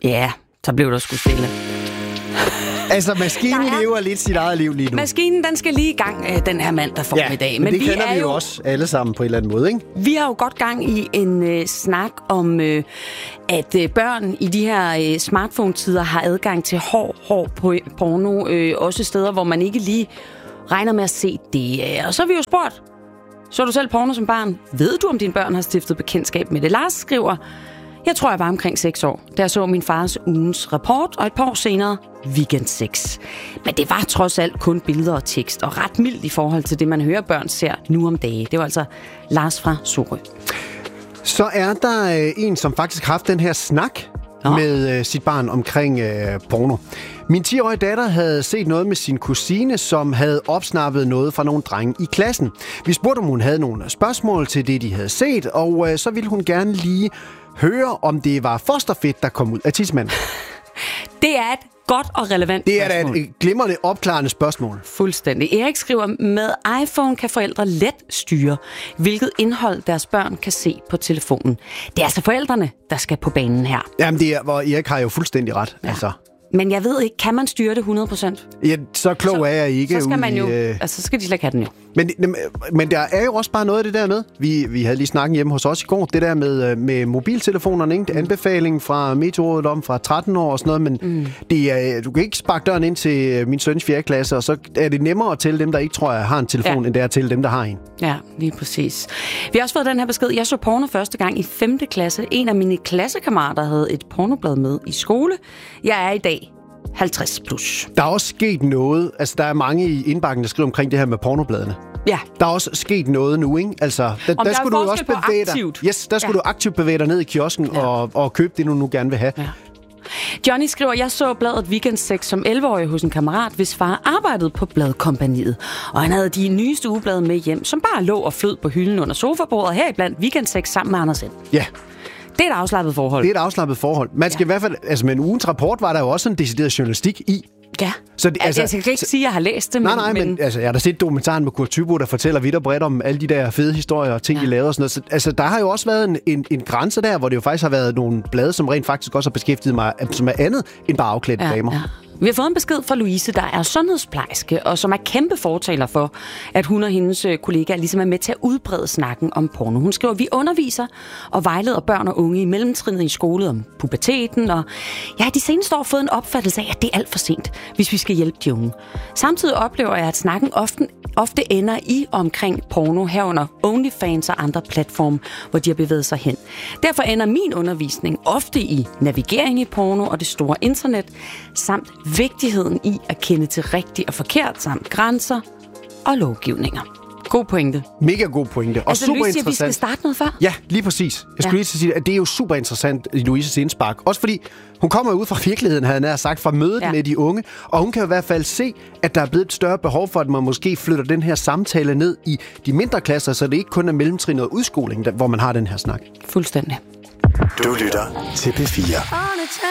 Ja, så blev der sgu stille. Altså, maskinen lever lidt sit eget liv lige nu. Maskinen, den skal lige i gang, den her mandag formiddag. Men det kender vi jo også alle sammen på en eller anden måde, ikke? Vi har jo godt gang i en snak om, at børn i de her smartphone-tider har adgang til hård porno. Også steder, hvor man ikke lige regner med at se det. Og så har vi jo spurgt, så du selv porno som barn? Ved du, om dine børn har stiftet bekendtskab med det? Lars skriver, jeg tror, jeg var omkring 6 år, da jeg så min fars ugens rapport, og et par år senere weekend sex. Men det var trods alt kun billeder og tekst, og ret mildt i forhold til det, man hører børn ser nu om dage. Det var altså Lars fra Sorø. Så er der en, som faktisk har haft den her snak med sit barn omkring porno. Min 10-årige datter havde set noget med sin kusine, som havde opsnappet noget fra nogle drenge i klassen. Vi spurgte, om hun havde nogle spørgsmål til det, de havde set, og så ville hun gerne lige høre, om det var fosterfedt, der kom ud af tidsmanden. Det er et godt og relevant spørgsmål. Det er da et glimrende opklarende spørgsmål. Fuldstændig. Erik skriver, med iPhone kan forældre let styre, hvilket indhold deres børn kan se på telefonen. Det er altså forældrene, der skal på banen her. Jamen, det er, hvor Erik har jo fuldstændig ret. Ja. Altså. Men jeg ved ikke, kan man styre det 100%? Ja, så klog er jeg ikke. Så skal man jo, altså, så skal de slet ikke have den jo. Men der er jo også bare noget af det der med. Vi havde lige snakket hjemme hos os i går. Det der med mobiltelefonerne, ikke? Anbefaling fra Meteorrådet om fra 13 år og sådan noget. Men det er, du kan ikke sparke døren ind til min søns 4. klasse, og så er det nemmere at tælle dem, der ikke tror jeg har en telefon, end det er at tælle dem, der har en. Ja, lige præcis. Vi har også fået den her besked. Jeg så porno første gang i 5. klasse. En af mine klassekammerater havde et pornoblad med i skole. Jeg er i dag 50 plus. Der er også sket noget. Altså, der er mange i indbakken, der skriver omkring det her med pornobladene. Ja. Der er også sket noget nu, ikke? Altså, der skulle du også bevæge dig. Yes, der skulle du aktivt bevæge dig ned i kiosken og købe det, du nu gerne vil have. Ja. Johnny skriver, jeg så bladet Weekend Sex som 11-årig hos en kammerat, hvis far arbejdede på bladkompagniet. Og han havde de nyeste ugeblade med hjem, som bare lå og flød på hylden under sofabordet, heriblandt Weekend Sex sammen med Anders N. Ja. Det er et afslappet forhold. Det er et afslappet forhold. Man skal i hvert fald, altså med en ugens rapport var der jo også en decideret journalistik i. Ja. Så det, altså, jeg kan ikke sige, at jeg har læst det. Men altså, jeg har da set dokumentaren med Kurt Thyboe, der fortæller vidt og bredt om alle de der fede historier og ting, de lavede og sådan noget. Så, altså, der har jo også været en grænse der, hvor det jo faktisk har været nogle blade, som rent faktisk også har beskæftiget mig, som er andet end bare afklædte damer. Ja. Vi har fået en besked fra Louise, der er sundhedsplejerske, og som er kæmpe fortaler for, at hun og hendes kollegaer ligesom er med til at udbrede snakken om porno. Hun skriver, vi underviser og vejleder børn og unge i mellemtrinnet i skole om puberteten, og jeg har de seneste år fået en opfattelse af, at det er alt for sent, hvis vi skal hjælpe de unge. Samtidig oplever jeg, at snakken ofte ender i og omkring porno, herunder OnlyFans og andre platforme, hvor de har bevæget sig hen. Derfor ender min undervisning ofte i navigering i porno og det store internet, samt vigtigheden i at kende til rigtigt og forkert, samt grænser og lovgivninger. God pointe. Mega god pointe. Og altså, super Louise interessant. Vi skal starte noget før. Ja, lige præcis. Jeg skulle lige sige, at det er jo super interessant i Louises indspark. Også fordi hun kommer ud fra virkeligheden, havde jeg sagt, fra mødet med de unge. Og hun kan i hvert fald se, at der er blevet et større behov for, at man måske flytter den her samtale ned i de mindre klasser, så det ikke kun er mellemtrin og udskoling, hvor man har den her snak. Fuldstændig. Du lytter til P4.